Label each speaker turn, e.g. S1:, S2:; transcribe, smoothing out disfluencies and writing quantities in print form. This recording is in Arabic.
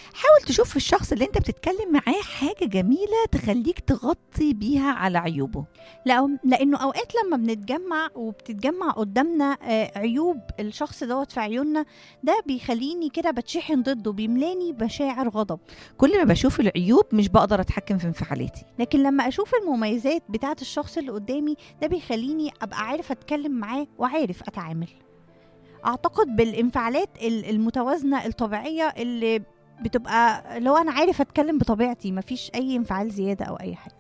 S1: حاول تشوف في الشخص اللي انت بتتكلم معاه حاجة جميلة تخليك تغطي بيها على عيوبه.
S2: لانه اوقات لما بنتجمع وبتتجمع قدامنا عيوب الشخص دوت في عيوننا، ده بيخليني كده بتشحن ضده، بيملاني بشاعر غضب.
S1: كل ما بشوف العيوب مش بقدر اتحكم في انفعالاتي.
S2: لكن لما اشوف المميزات بتاعه الشخص اللي قدامي، ده بيخليني ابقى عارف اتكلم معاه وعارف اتعامل. اعتقد بالانفعالات المتوازنه الطبيعيه اللي بتبقى لو انا عارف اتكلم بطبيعتي، مفيش اي انفعال زياده او اي حاجه.